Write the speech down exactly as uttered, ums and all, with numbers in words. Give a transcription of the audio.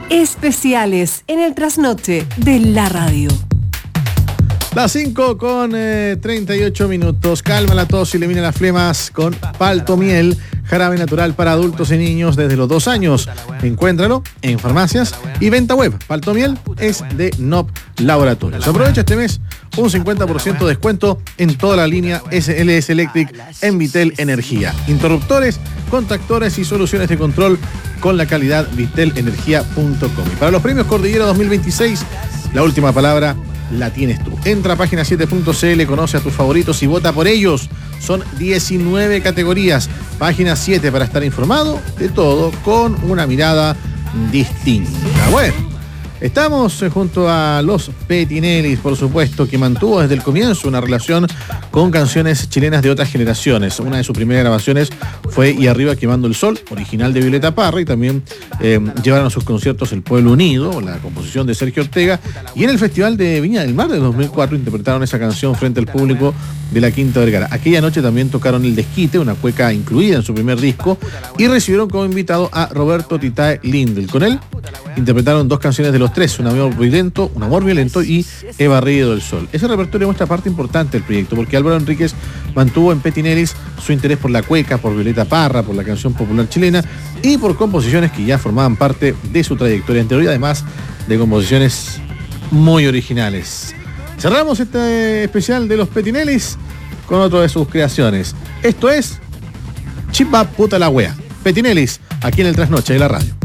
Especiales en el trasnoche de la radio. Las cinco con eh, treinta y ocho minutos. Calma la tos y elimina las flemas con Paltomiel, jarabe natural para adultos y niños desde los dos años. Encuéntralo en farmacias y venta web. Paltomiel es de N O P Laboratorios. Aprovecha este mes un cincuenta por ciento de descuento en toda la línea S L S Electric en Vitel Energía. Interruptores, contactores y soluciones de control con la calidad vitel energía punto com. Y para los premios Cordillera dos mil veintiséis, la última palabra la tienes tú. Entra a página siete punto c l, conoce a tus favoritos y vota por ellos. Son diecinueve categorías. Página siete para estar informado de todo con una mirada distinta. Bueno, estamos junto a los Petinellis, por supuesto, que mantuvo desde el comienzo una relación con canciones chilenas de otras generaciones. Una de sus primeras grabaciones fue Y Arriba Quemando el Sol, original de Violeta Parra, y también eh, llevaron a sus conciertos El Pueblo Unido, la composición de Sergio Ortega, y en el Festival de Viña del Mar de dos mil cuatro interpretaron esa canción frente al público de la Quinta Vergara. Aquella noche también tocaron El Desquite, una cueca incluida en su primer disco, y recibieron como invitado a Roberto Titae Lindel. Con él interpretaron dos canciones de los tres, Un amor violento, Un amor violento y He barrido el sol. Ese repertorio muestra parte importante del proyecto, porque Álvaro Enríquez mantuvo en Petinellis su interés por la cueca, por Violeta Parra, por la canción popular chilena y por composiciones que ya formaban parte de su trayectoria anterior, y además de composiciones muy originales. Cerramos este especial de los Petinellis con otro de sus creaciones. Esto es Chip Bap Puta la Wea. Petinellis, aquí en el Trasnoche de la radio.